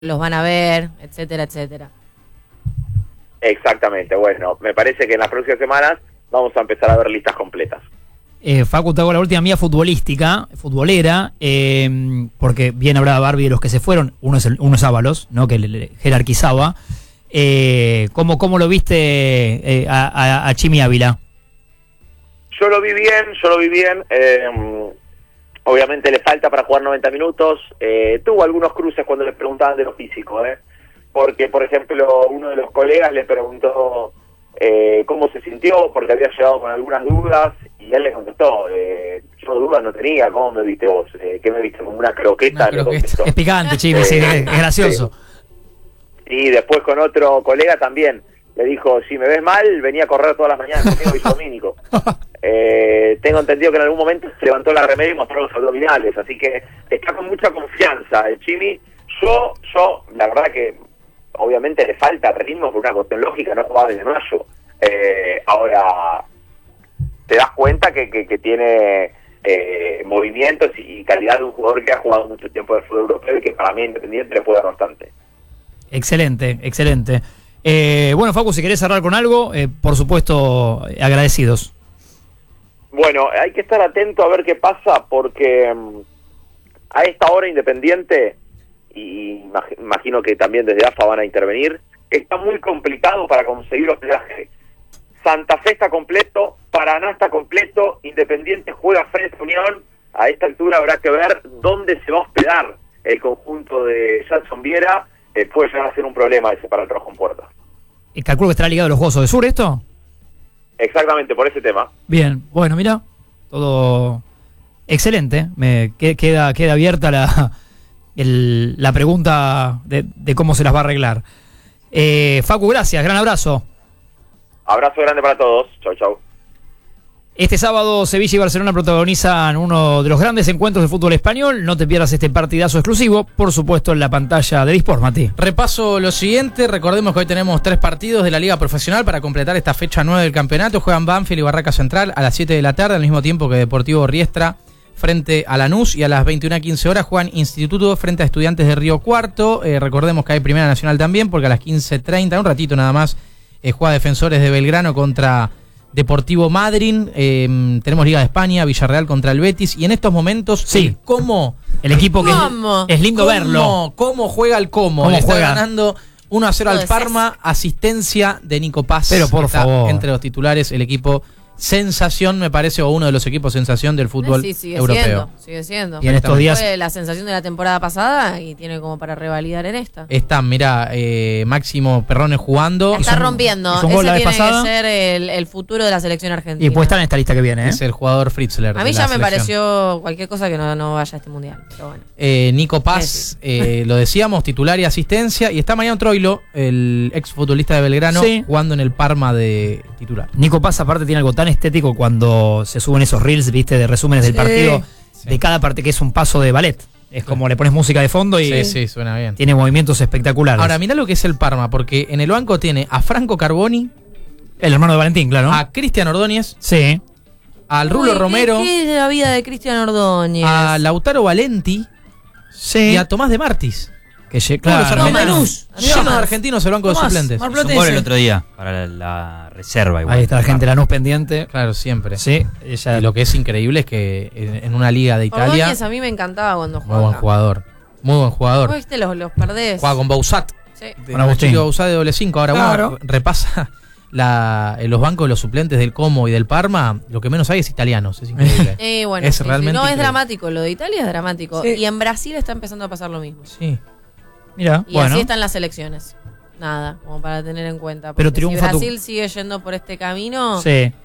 los van a ver, etcétera, etcétera. Exactamente, bueno, me parece que en las próximas semanas vamos a empezar a ver listas completas. Facu, te hago la última mía futbolera, porque bien hablaba Barbie de los que se fueron, uno es Ábalos, ¿no? Que le jerarquizaba. ¿Cómo lo viste a Chimi Ávila? Yo lo vi bien. Obviamente le falta para jugar 90 minutos. Tuvo algunos cruces cuando le preguntaban de lo físico, porque, por ejemplo, uno de los colegas le preguntó cómo se sintió, porque había llegado con algunas dudas, y él le contestó, yo dudas no tenía. ¿Cómo me viste vos? ¿Qué me viste? ¿Como una croqueta? Es picante, Chimi, sí, es gracioso. Sí. Y después con otro colega también le dijo, si me ves mal, venía a correr todas las mañanas, tengo isomínico. Tengo entendido que en algún momento se levantó la remera y mostró los abdominales, así que está con mucha confianza el Chimi. Yo la verdad que obviamente le falta ritmo por una cuestión lógica, no jugaba desde mayo. Ahora te das cuenta que tiene movimientos y calidad de un jugador que ha jugado mucho tiempo del fútbol europeo y que para mí Independiente le puede dar bastante. Excelente. Bueno, Facu, si querés cerrar con algo, por supuesto, agradecidos. Bueno, hay que estar atento a ver qué pasa, porque a esta hora Independiente, y imagino que también desde AFA van a intervenir, está muy complicado para conseguir hospedaje. Santa Fe está completo, Paraná está completo, Independiente juega frente a Unión. A esta altura habrá que ver dónde se va a hospedar el conjunto de Jackson Viera. Puede llegar a ser un problema ese para el trabajo en puerta. Calculo que estará ligado a los Juegos del Sur, ¿esto? Exactamente, por ese tema. Bien, bueno, mira, todo excelente. Queda abierta la pregunta de cómo se las va a arreglar. Facu, gracias, gran abrazo. Abrazo grande para todos. Chau. Este sábado Sevilla y Barcelona protagonizan uno de los grandes encuentros de fútbol español. No te pierdas este partidazo exclusivo, por supuesto, en la pantalla de Disport, Mati. Repaso lo siguiente, recordemos que hoy tenemos 3 partidos de la Liga Profesional para completar esta fecha 9 del campeonato. Juegan Banfield y Barraca Central a las 7 de la tarde, al mismo tiempo que Deportivo Riestra frente a Lanús, y a las 21:15 horas juegan Instituto frente a Estudiantes de Río Cuarto. Recordemos que hay Primera Nacional también, porque a las 15:30, un ratito nada más, juega Defensores de Belgrano contra Deportivo Madryn. Tenemos Liga de España, Villarreal contra el Betis, y en estos momentos sí, el equipo que es lindo verlo. ¿Cómo juega el Como? Le está ganando 1-0 al Parma, asistencia de Nico Paz. Pero por favor, entre los titulares, el equipo sensación, me parece, o uno de los equipos sensación del fútbol europeo. Sigue siendo. Y en estos días fue la sensación de la temporada pasada y tiene como para revalidar en esta. Están, mira, Máximo Perrone jugando. Está rompiendo. Ese tiene que ser el futuro de la selección argentina. Y puede estar en esta lista que viene, Es el jugador Fritzler. A mí ya me pareció cualquier cosa que no vaya a este mundial. Pero bueno. Nico Paz, lo decíamos, titular y asistencia. Y está Mariano Troilo, el ex futbolista de Belgrano, jugando en el Parma de titular. Nico Paz, aparte, tiene algo tan estético cuando se suben esos reels, viste, de resúmenes del partido, de cada parte, que es un paso de ballet. Es como le pones música de fondo y suena bien. Tiene movimientos espectaculares. Ahora, mirá lo que es el Parma, porque en el banco tiene a Franco Carboni, el hermano de Valentín, claro, a Cristian Ordóñez, al Rulo Romero, ¿qué es la vida de Cristian Ordóñez? A Lautaro Valenti y a Tomás de Martis. Lleno de argentinos el banco de suplentes. Hizo un gol el otro día para la reserva. Igual. Ahí está la gente de Lanús pendiente. Claro, siempre. Sí, y lo que es increíble es que en una liga de Italia. Ordóñez a mí me encantaba cuando jugaba. Muy buen jugador. Vos viste, los perdés. Juega con Bausat. Sí. Con Agustín Bausat de doble 5. Ahora uno repasa los bancos de los suplentes del Como y del Parma. Lo que menos hay es italianos. Es increíble. Bueno, es realmente no, increíble. Es dramático. Lo de Italia es dramático. Y en Brasil está empezando a pasar lo mismo. Sí. Mira, y así están las elecciones. Nada, como para tener en cuenta. Pero si Brasil sigue yendo por este camino,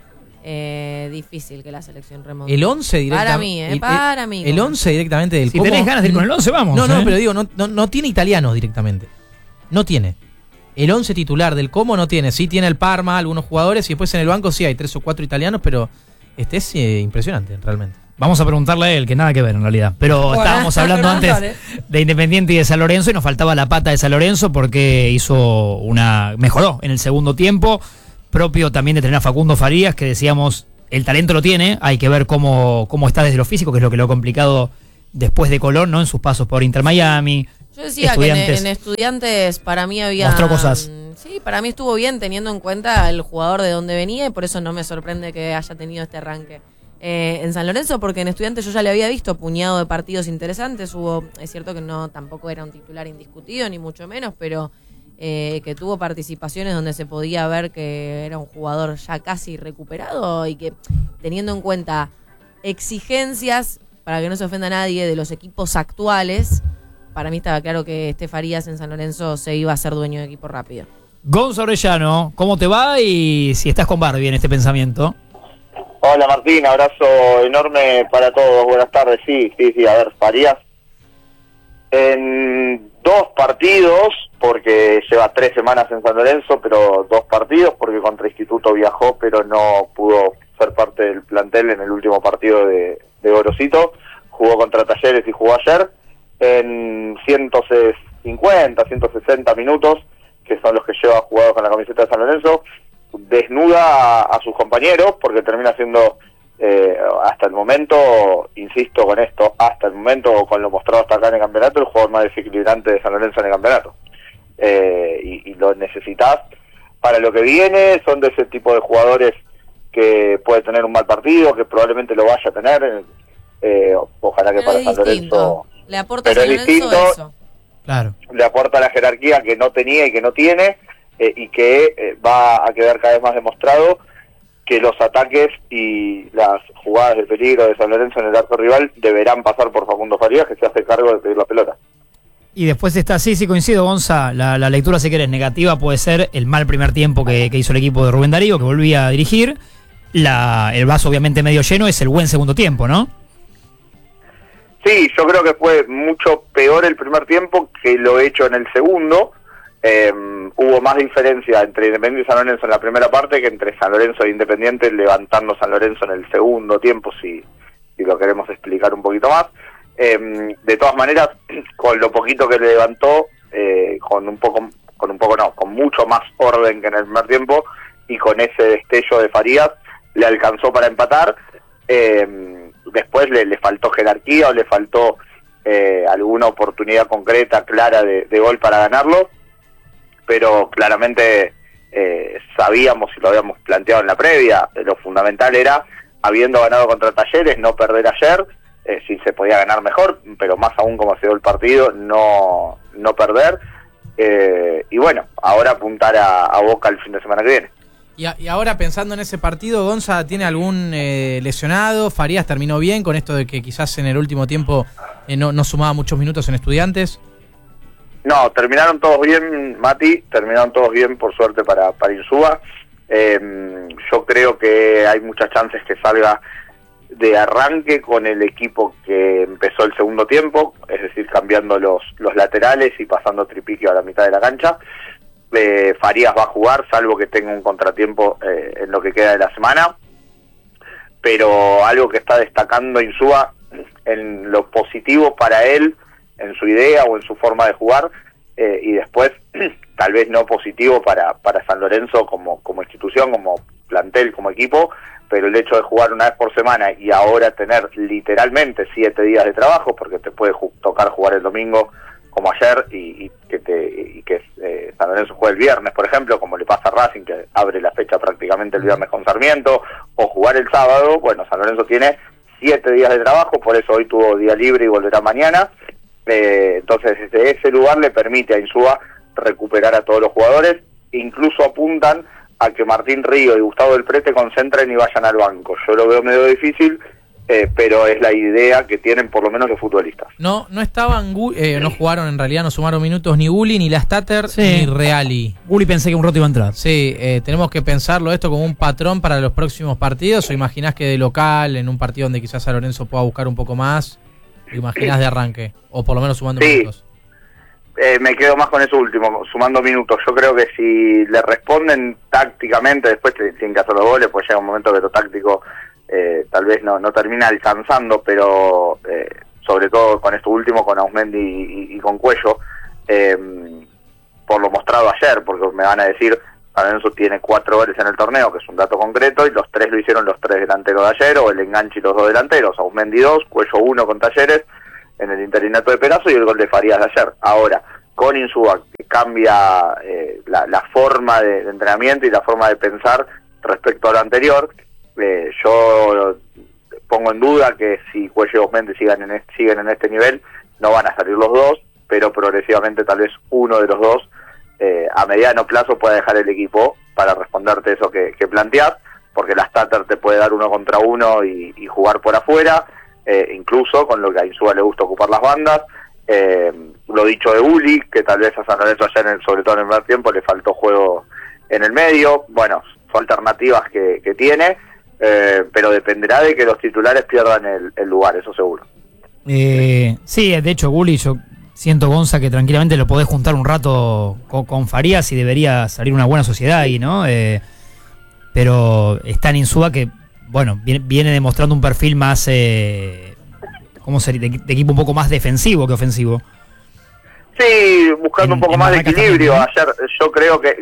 difícil que la selección remonte. El 11 directamente. Para mí. El 11 directamente del Si tenés ganas de ir con el 11, vamos. No, pero digo, no tiene italianos directamente. No tiene. El 11 titular del Como no tiene. Sí tiene el Parma, algunos jugadores, y después en el banco sí hay 3 o 4 italianos, pero es impresionante, realmente. Vamos a preguntarle a él, que nada que ver en realidad. Pero estábamos hablando antes de Independiente y de San Lorenzo, y nos faltaba la pata de San Lorenzo porque mejoró en el segundo tiempo. Propio también de tener a Facundo Farías, que decíamos, el talento lo tiene, hay que ver cómo está desde lo físico, que es lo que lo ha complicado después de Colón, ¿no? En sus pasos por Inter Miami, Yo decía que en Estudiantes para mí había... Mostró cosas. Sí, para mí estuvo bien teniendo en cuenta el jugador de dónde venía y por eso no me sorprende que haya tenido este arranque. En San Lorenzo, porque en Estudiantes yo ya le había visto puñado de partidos interesantes. Es cierto que no tampoco era un titular indiscutido, ni mucho menos, pero que tuvo participaciones donde se podía ver que era un jugador ya casi recuperado y que teniendo en cuenta exigencias, para que no se ofenda a nadie, de los equipos actuales, para mí estaba claro que Farías en San Lorenzo se iba a hacer dueño de equipo rápido. Gonza Orellano, ¿cómo te va? Y si estás con Barbie en este pensamiento. Hola Martín, abrazo enorme para todos, buenas tardes. Sí, a ver, Farías en 2 partidos, porque lleva 3 semanas en San Lorenzo, pero 2 partidos, porque contra Instituto viajó, pero no pudo ser parte del plantel en el último partido de Gorosito. Jugó contra Talleres y jugó ayer, en 150, 160 minutos, que son los que lleva jugados con la camiseta de San Lorenzo, desnuda a sus compañeros, porque termina siendo hasta el momento, insisto con esto, hasta el momento, con lo mostrado hasta acá en el campeonato, el jugador más desequilibrante de San Lorenzo en el campeonato. Y lo necesitas para lo que viene. Son de ese tipo de jugadores que puede tener un mal partido, que probablemente lo vaya a tener, ojalá que para San Lorenzo, le aporta a San Lorenzo eso. Claro. Le aporta la jerarquía que no tenía y que no tiene, y que va a quedar cada vez más demostrado que los ataques y las jugadas de peligro de San Lorenzo en el arco rival deberán pasar por Facundo Farías, que se hace cargo de pedir la pelota. Y después está, sí coincido, Gonza, la lectura, si querés, negativa puede ser el mal primer tiempo que hizo el equipo de Rubén Darío, que volvía a dirigir. El vaso obviamente medio lleno es el buen segundo tiempo, ¿no? Sí, yo creo que fue mucho peor el primer tiempo que lo hecho en el segundo. Hubo más diferencia entre Independiente y San Lorenzo en la primera parte que entre San Lorenzo e Independiente, levantando San Lorenzo en el segundo tiempo, si lo queremos explicar un poquito más. De todas maneras, con lo poquito que le levantó, con mucho más orden que en el primer tiempo, y con ese destello de Farías, le alcanzó para empatar. Después le faltó jerarquía o le faltó alguna oportunidad concreta, clara de gol para ganarlo, pero claramente sabíamos y lo habíamos planteado en la previa, lo fundamental era, habiendo ganado contra Talleres, no perder ayer, si se podía ganar mejor, pero más aún como se dio el partido, no perder, y bueno, ahora apuntar a Boca el fin de semana que viene. Y ahora pensando en ese partido, Gonza, ¿tiene algún lesionado? ¿Farías terminó bien con esto de que quizás en el último tiempo no sumaba muchos minutos en Estudiantes? No, terminaron todos bien, Mati, terminaron todos bien, por suerte para Insúa. Yo creo que hay muchas chances que salga de arranque con el equipo que empezó el segundo tiempo, es decir, cambiando los laterales y pasando Tripiquio a la mitad de la cancha. Farías va a jugar, salvo que tenga un contratiempo en lo que queda de la semana, pero algo que está destacando Insúa en lo positivo para él, en su idea o en su forma de jugar, y después tal vez no positivo para San Lorenzo como institución, como plantel, como equipo, pero el hecho de jugar una vez por semana y ahora tener literalmente 7 días de trabajo, porque te puede tocar jugar el domingo como ayer y que San Lorenzo juegue el viernes, por ejemplo, como le pasa a Racing, que abre la fecha prácticamente el viernes con Sarmiento, o jugar el sábado. Bueno, San Lorenzo tiene 7 días de trabajo, por eso hoy tuvo día libre y volverá mañana. Entonces desde ese lugar le permite a Insúa recuperar a todos los jugadores, incluso apuntan a que Martín Río y Gustavo del Prete concentren y vayan al banco. Yo lo veo medio difícil, pero es la idea que tienen por lo menos los futbolistas. No estaban, no jugaron en realidad, no sumaron minutos ni Gulli, ni Lastater, ni Reali. Gulli pensé que un rato iba a entrar. Sí, tenemos que pensarlo esto como un patrón para los próximos partidos, o imaginás que de local, en un partido donde quizás San Lorenzo pueda buscar un poco más, ¿lo imaginás de arranque? O por lo menos sumando minutos. Me quedo más con eso último, sumando minutos. Yo creo que si le responden tácticamente, después tienen que hacer los goles, pues llega un momento que lo táctico tal vez no termina alcanzando, pero sobre todo con esto último, con Ausmendi y con Cuello, por lo mostrado ayer, porque me van a decir, San Lorenzo tiene 4 goles en el torneo, que es un dato concreto, y los 3 lo hicieron los 3 delanteros de ayer, o el enganche y los 2 delanteros, Ausmendi 2, Cuello 1 con Talleres, en el interinato de Perazo y el gol de Farías de ayer. Ahora, con Insúa, que cambia la forma de entrenamiento y la forma de pensar respecto a lo anterior, yo pongo en duda que si Cuello y Osmendi siguen en este nivel, no van a salir los dos, pero progresivamente tal vez uno de los dos a mediano plazo pueda dejar el equipo para responderte eso que planteás, porque la Stater te puede dar 1 contra 1 y jugar por afuera, incluso con lo que a Insúa le gusta ocupar las bandas. Lo dicho de Uli, que tal vez a San Lorenzo ayer, sobre todo en el primer tiempo, le faltó juego en el medio. Bueno, son alternativas que tiene, pero dependerá de que los titulares pierdan el lugar, eso seguro. Sí, de hecho, Uli, yo siento, Gonza, que tranquilamente lo podés juntar un rato con Farías y debería salir una buena sociedad ahí, ¿no? Pero está en Insúa que, bueno, viene demostrando un perfil más, ¿cómo sería? De equipo un poco más defensivo que ofensivo. Sí, buscando un poco más de equilibrio. Ayer, yo creo que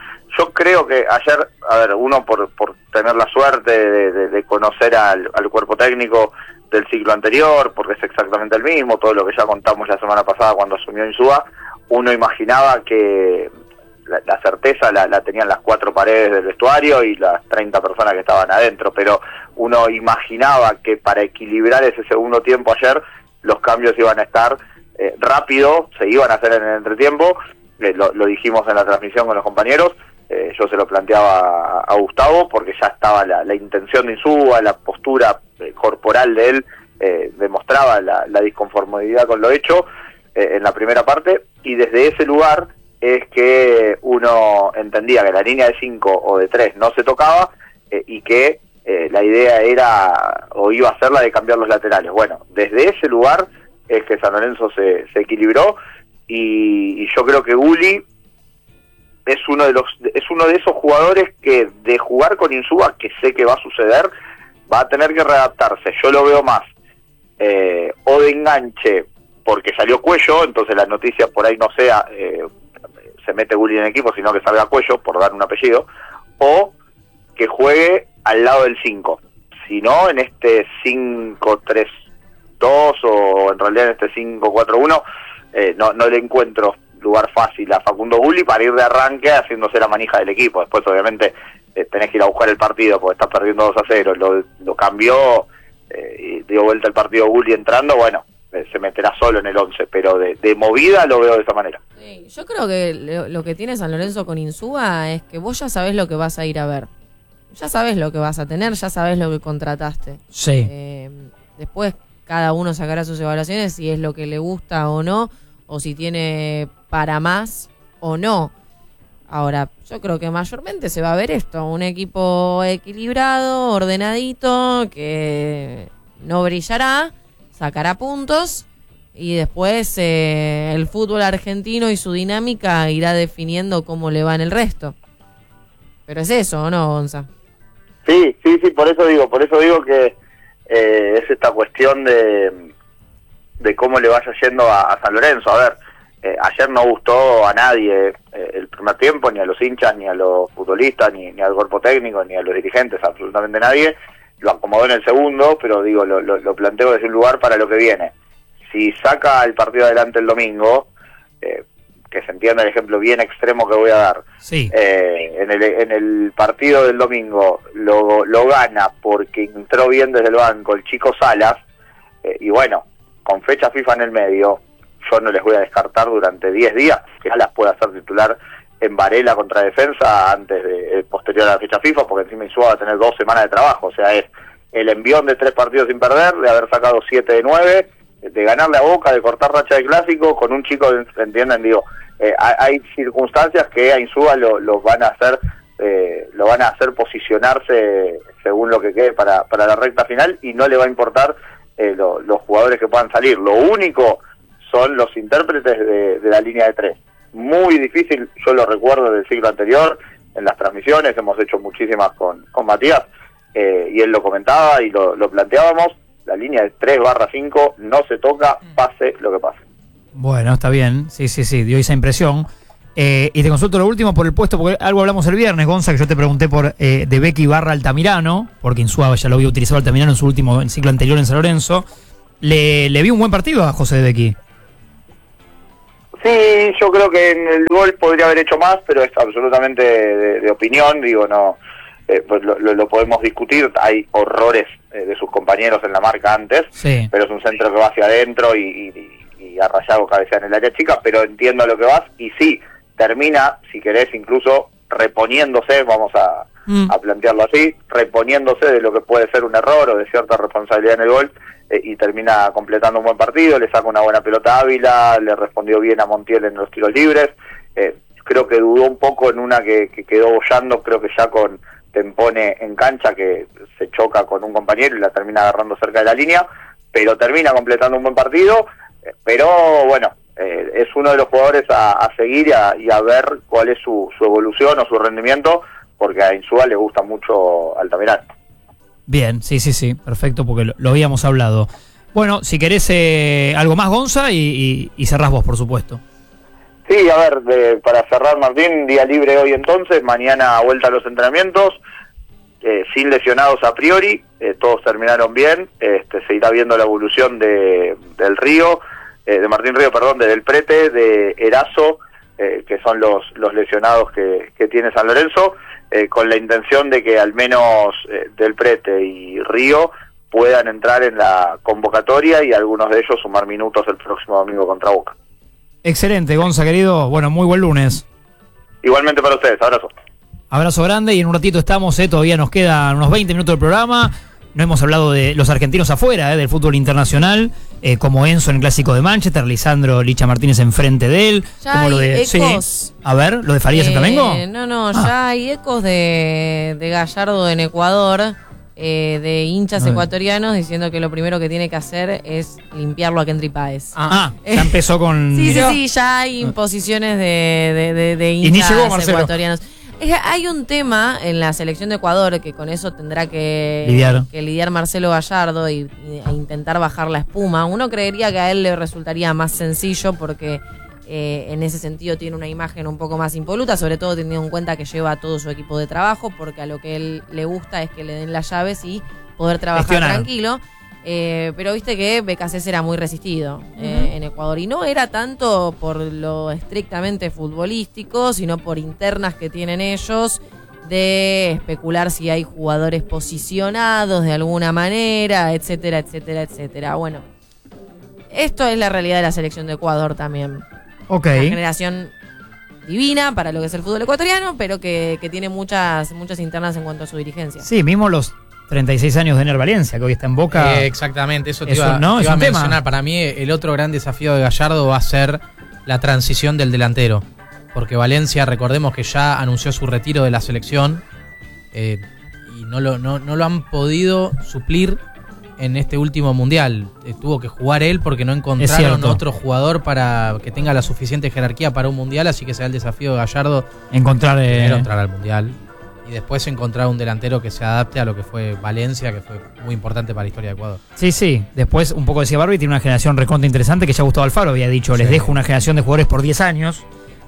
ayer, a ver, uno por tener la suerte de conocer al cuerpo técnico del ciclo anterior, porque es exactamente el mismo, todo lo que ya contamos la semana pasada cuando asumió Insúa, uno imaginaba que la certeza la tenían las 4 paredes del vestuario y las 30 personas que estaban adentro, pero uno imaginaba que para equilibrar ese segundo tiempo ayer, los cambios iban a estar rápido, se iban a hacer en el entretiempo, lo dijimos en la transmisión con los compañeros, yo se lo planteaba a Gustavo, porque ya estaba la intención de Insúa, la postura corporal de él, demostraba la disconformidad con lo hecho en la primera parte, y desde ese lugar es que uno entendía que la línea de 5 o de 3 no se tocaba, y que la idea era, o iba a ser la de cambiar los laterales. Bueno, desde ese lugar es que San Lorenzo se equilibró, y yo creo que Uli es uno de esos jugadores que, de jugar con Insúa, que sé que va a suceder, va a tener que readaptarse. Yo lo veo más o de enganche porque salió Cuello, entonces la noticia por ahí no sea se mete Uli en el equipo, sino que salga Cuello, por dar un apellido, o que juegue al lado del 5. Si no, en este 5-3-2 o en realidad en este 5-4-1 no le encuentro lugar fácil a Facundo Uli para ir de arranque haciéndose la manija del equipo. Después obviamente tenés que ir a buscar el partido porque estás perdiendo 2-0, lo cambió y dio vuelta el partido Uli entrando, bueno, se meterá solo en el 11, pero de movida lo veo de esa manera. Sí, yo creo que lo que tiene San Lorenzo con Insúa es que vos ya sabés lo que vas a ir a ver, ya sabés lo que vas a tener, ya sabés lo que contrataste. Sí. Después cada uno sacará sus evaluaciones si es lo que le gusta o no, o si tiene para más o no. Ahora, yo creo que mayormente se va a ver esto, un equipo equilibrado, ordenadito, que no brillará, sacará puntos, y después el fútbol argentino y su dinámica irá definiendo cómo le va en el resto. Pero es eso, ¿o no, Gonza? Sí, por eso digo que es esta cuestión de cómo le vaya yendo a San Lorenzo. A ver, ayer no gustó a nadie el primer tiempo, ni a los hinchas, ni a los futbolistas, ni al cuerpo técnico, ni a los dirigentes, absolutamente nadie. Lo acomodó en el segundo, pero digo, lo planteo desde un lugar para lo que viene. Si saca el partido adelante el domingo, que se entienda el ejemplo bien extremo que voy a dar, sí. En el partido del domingo lo gana porque entró bien desde el banco el Chico Salas, y bueno, con fecha FIFA en el medio, yo no les voy a descartar durante 10 días que Salas pueda ser titular en Varela contra Defensa antes de posterior a la fecha FIFA, porque encima Insúa va a tener 2 semanas de trabajo. O sea, es el envión de 3 partidos sin perder, de haber sacado 7 de 9, de ganarle a Boca, de cortar racha de clásico con un chico, ¿entienden? Digo, hay circunstancias que a Insúa lo van a hacer posicionarse según lo que quede para la recta final, y no le va a importar los jugadores que puedan salir. Lo único son los intérpretes de la línea de 3. Muy difícil, yo lo recuerdo del ciclo anterior, en las transmisiones, hemos hecho muchísimas con Matías, y él lo comentaba y lo planteábamos, la línea de 3/5 no se toca, pase lo que pase. Bueno, está bien, sí, dio esa impresión. Y te consulto lo último por el puesto, porque algo hablamos el viernes, Gonza, que yo te pregunté por de Becky / Altamirano, porque Insúa ya lo había utilizado Altamirano en su último ciclo anterior en San Lorenzo. Le vi un buen partido a José Becky. Sí, yo creo que en el gol podría haber hecho más, pero es absolutamente de opinión, digo, no, pues lo podemos discutir, hay horrores de sus compañeros en la marca antes, Sí. pero es un centro que va hacia adentro y a Rayado cabecea en el área chica, pero entiendo a lo que vas, y sí, termina, si querés, incluso reponiéndose, vamos a plantearlo así, reponiéndose de lo que puede ser un error o de cierta responsabilidad en el gol, y termina completando un buen partido, le saca una buena pelota a Ávila, le respondió bien a Montiel en los tiros libres, creo que dudó un poco en una que quedó bollando, creo que ya con Tempone en cancha, que se choca con un compañero y la termina agarrando cerca de la línea, pero termina completando un buen partido, pero bueno, es uno de los jugadores a seguir y a ver cuál es su evolución o su rendimiento, porque a Insúa le gusta mucho Altamirano. Bien, sí, perfecto, porque lo habíamos hablado. Bueno, si querés algo más, Gonza, y cerrás vos, por supuesto. Sí, a ver, para cerrar, Martín, día libre hoy entonces, mañana vuelta a los entrenamientos, sin lesionados a priori, todos terminaron bien, se irá viendo la evolución de Martín Río, perdón, de Del Prete, de Erazo, que son los lesionados que tiene San Lorenzo, con la intención de que al menos Del Prete y Río puedan entrar en la convocatoria y algunos de ellos sumar minutos el próximo domingo contra Boca. Excelente, Gonza, querido. Bueno, muy buen lunes. Igualmente para ustedes, abrazo. Abrazo grande y en un ratito estamos, todavía nos quedan unos 20 minutos del programa. No hemos hablado de los argentinos afuera, del fútbol internacional, como Enzo en el Clásico de Manchester, Lisandro Licha Martínez enfrente de él. Ya como hay lo de ecos. A ver, lo de Farías en Flamengo. No, ya hay ecos de Gallardo en Ecuador, de hinchas ecuatorianos diciendo que lo primero que tiene que hacer es limpiarlo a Kendry Páez. Ya empezó con... Sí, ya hay imposiciones de Y ni llegó hinchas Marcelo. ecuatorianos. Hay un tema en la selección de Ecuador que con eso tendrá que lidiar Marcelo Gallardo e intentar bajar la espuma. Uno creería que a él le resultaría más sencillo porque en ese sentido tiene una imagen un poco más impoluta, sobre todo teniendo en cuenta que lleva a todo su equipo de trabajo, porque a lo que él le gusta es que le den las llaves y poder trabajar tranquilo. Pero viste que BKC era muy resistido en Ecuador, y no era tanto por lo estrictamente futbolístico, sino por internas que tienen ellos de especular si hay jugadores posicionados de alguna manera, etcétera, etcétera, etcétera. Bueno, esto es la realidad de la selección de Ecuador también. Ok. Una generación divina para lo que es el fútbol ecuatoriano, pero que tiene muchas internas en cuanto a su dirigencia. Sí, mismo los 36 años de Ener Valencia, que hoy está en Boca. Exactamente, eso te Es iba un- no, te es iba a un tema. mencionar. Para mí el otro gran desafío de Gallardo va a ser la transición del delantero. Porque Valencia, recordemos que ya anunció su retiro de la selección y no lo han podido suplir en este último mundial. Tuvo que jugar él porque no encontraron cierto. otro jugador para que tenga la suficiente jerarquía para un mundial, así que será el desafío de Gallardo Encontrar... primero entrar al mundial y después encontrar un delantero que se adapte a lo que fue Valencia, que fue muy importante para la historia de Ecuador. Sí. Después, un poco decía Barbie, tiene una generación recontra interesante que ya Gustavo Alfaro había dicho, les Sí. dejo una generación de jugadores por 10 años,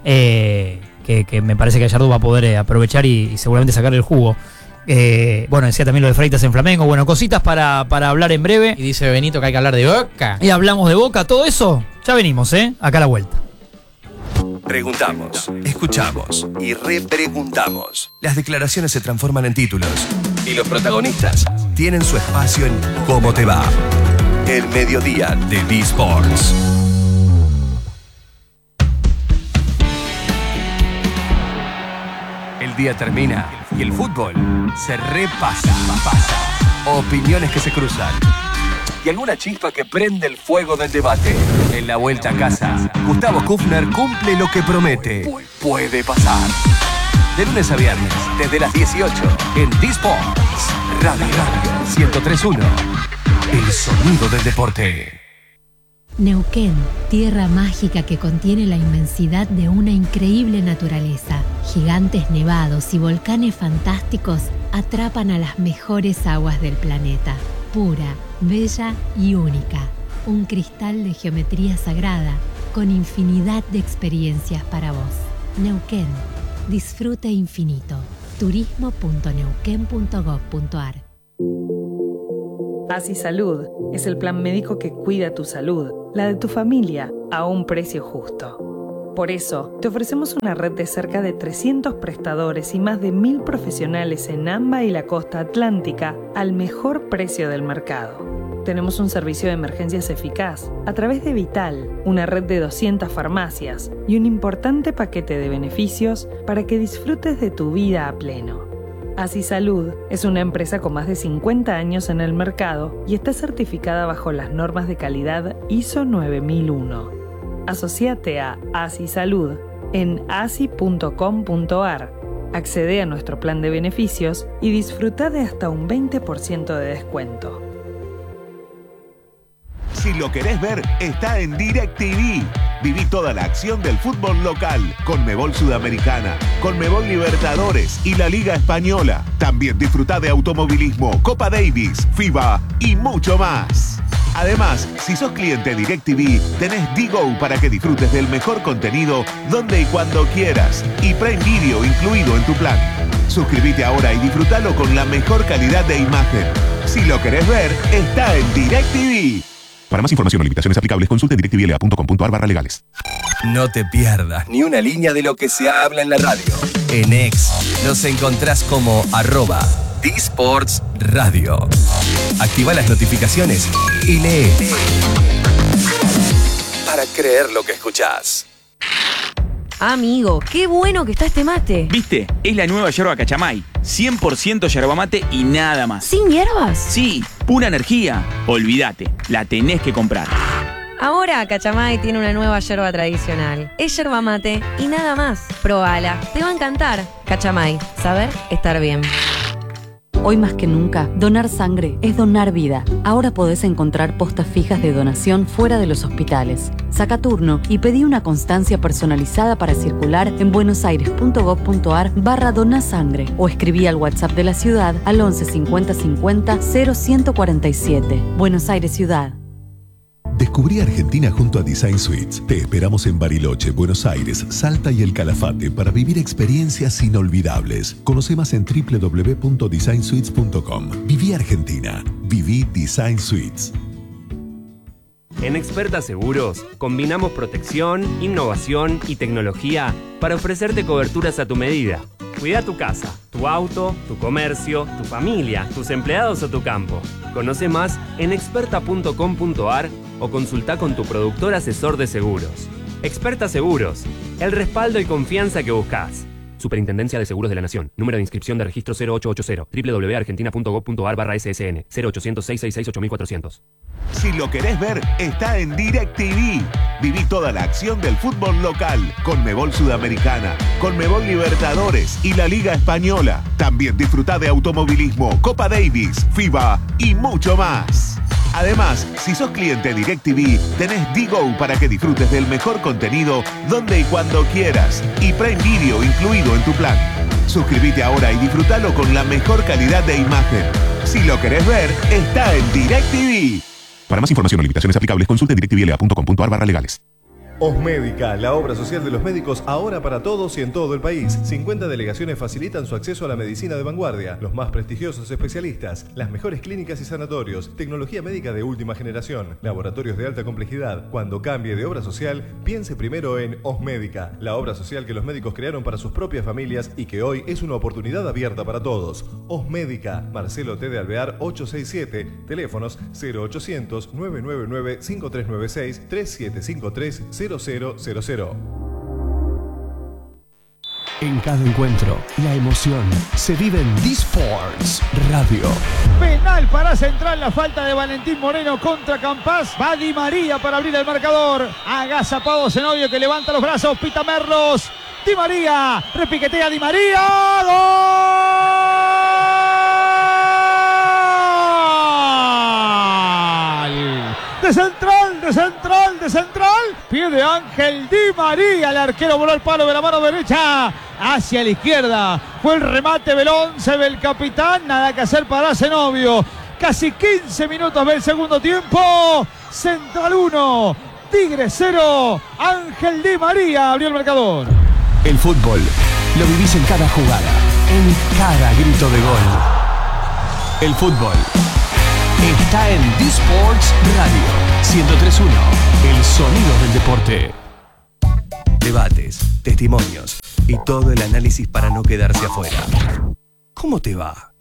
que me parece que Gallardo va a poder aprovechar y seguramente sacar el jugo. Bueno, decía también lo de Freitas en Flamengo. Bueno, cositas para hablar en breve. Y dice Benito que hay que hablar de Boca. Y hablamos de Boca, todo eso. Ya venimos, acá a la vuelta. Preguntamos, escuchamos y repreguntamos. Las declaraciones se transforman en títulos y los protagonistas tienen su espacio en ¿Cómo te va? El mediodía de B-Sports. El día termina y el fútbol se repasa. Opiniones que se cruzan y alguna chispa que prende el fuego del debate. En la vuelta a casa, Gustavo Kufner cumple lo que promete. Puede pasar. De lunes a viernes, desde las 18, en D-Sports, Radio 103.1. El sonido del deporte. Neuquén, tierra mágica que contiene la inmensidad de una increíble naturaleza. Gigantes nevados y volcanes fantásticos atrapan a las mejores aguas del planeta. Pura, bella y única. Un cristal de geometría sagrada con infinidad de experiencias para vos. Neuquén, disfrute infinito. Turismo.neuquén.gov.ar. ASI Salud es el plan médico que cuida tu salud, la de tu familia, a un precio justo. Por eso, te ofrecemos una red de cerca de 300 prestadores y más de 1.000 profesionales en AMBA y la costa atlántica al mejor precio del mercado. Tenemos un servicio de emergencias eficaz a través de Vital, una red de 200 farmacias y un importante paquete de beneficios para que disfrutes de tu vida a pleno. ASI Salud es una empresa con más de 50 años en el mercado y está certificada bajo las normas de calidad ISO 9001. Asociate a ASI Salud en asi.com.ar. Accede a nuestro plan de beneficios y disfruta de hasta un 20% de descuento. Si lo querés ver, está en DirecTV. Viví toda la acción del fútbol local, Conmebol Sudamericana, Conmebol Libertadores y la Liga Española. También disfrutá de automovilismo, Copa Davis, FIBA y mucho más. Además, si sos cliente DirecTV, tenés D-Go para que disfrutes del mejor contenido donde y cuando quieras. Y Prime Video incluido en tu plan. Suscríbete ahora y disfrutalo con la mejor calidad de imagen. Si lo querés ver, está en DirecTV. Para más información o limitaciones aplicables, consulte directvla.com.ar/legales. No te pierdas ni una línea de lo que se habla en la radio. En X nos encontrás como @dSportsRadio. Activa las notificaciones y lee para creer lo que escuchás. Amigo, qué bueno que está este mate. ¿Viste? Es la nueva yerba Cachamay. 100% yerba mate y nada más. ¿Sin hierbas? Sí, pura energía. Olvídate, la tenés que comprar. Ahora Cachamay tiene una nueva yerba tradicional. Es yerba mate y nada más. Probala, te va a encantar. Cachamay, saber estar bien. Hoy más que nunca, donar sangre es donar vida. Ahora podés encontrar postas fijas de donación fuera de los hospitales. Saca turno y pedí una constancia personalizada para circular en buenosaires.gov.ar/donasangre o escribí al WhatsApp de la ciudad al 11 50 50 0147. Buenos Aires Ciudad. Descubrí Argentina junto a Design Suites. Te esperamos en Bariloche, Buenos Aires, Salta y El Calafate para vivir experiencias inolvidables. Conoce más en www.designsuites.com. Viví Argentina. Viví Design Suites. En Experta Seguros, combinamos protección, innovación y tecnología para ofrecerte coberturas a tu medida. Cuida tu casa, tu auto, tu comercio, tu familia, tus empleados o tu campo. Conoce más en experta.com.ar o consulta con tu productor asesor de seguros. Experta Seguros, el respaldo y confianza que buscas. Superintendencia de Seguros de la Nación. Número de inscripción de registro 0880. www.argentina.gov.ar/SSN 0800-666-8400. Si lo querés ver, está en DirecTV. Viví toda la acción del fútbol local, Conmebol Sudamericana, Conmebol Libertadores y la Liga Española. También disfrutá de automovilismo, Copa Davis, FIBA y mucho más. Además, si sos cliente DirecTV, tenés D-Go para que disfrutes del mejor contenido donde y cuando quieras. Y Prime Video incluido en tu plan. Suscríbete ahora y disfrutalo con la mejor calidad de imagen. Si lo querés ver, está en DirecTV. Para más información o limitaciones aplicables, consulte directvla.com.ar/legales. Osmédica, la obra social de los médicos ahora para todos y en todo el país. 50 delegaciones facilitan su acceso a la medicina de vanguardia, los más prestigiosos especialistas, las mejores clínicas y sanatorios, tecnología médica de última generación, laboratorios de alta complejidad. Cuando cambie de obra social, piense primero en Osmédica, la obra social que los médicos crearon para sus propias familias y que hoy es una oportunidad abierta para todos. Osmédica, Marcelo T. de Alvear 867, teléfonos 0800 999 5396 3753 0000. En cada encuentro, la emoción se vive en D-Sports Radio. Penal para Central, la falta de Valentín Moreno contra Campas. Va Di María para abrir el marcador. Agazapado Zenobio que levanta los brazos, pita Merlos. Di María, repiquetea Di María. ¡Gol! De central. Pie de Ángel Di María. El arquero voló al palo de la mano derecha hacia la izquierda. Fue el remate del 11 del capitán. Nada que hacer para Zenobio. Casi 15 minutos del segundo tiempo. Central 1, Tigre 0. Ángel Di María abrió el marcador. El fútbol lo vivís en cada jugada, en cada grito de gol. El fútbol está en D-Sports Radio 103.1, el sonido del deporte. Debates, testimonios y todo el análisis para no quedarse afuera. ¿Cómo te va?